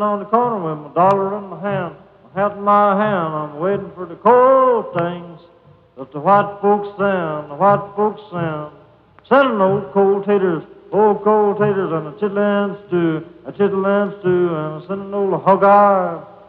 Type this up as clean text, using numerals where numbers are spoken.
On the corner with my dollar in my hand, my hat in my hand, I'm waiting for the cold things that the white folks send, the white folks send. Sending old cold taters, and a chitlin stew, and sending old hog eye,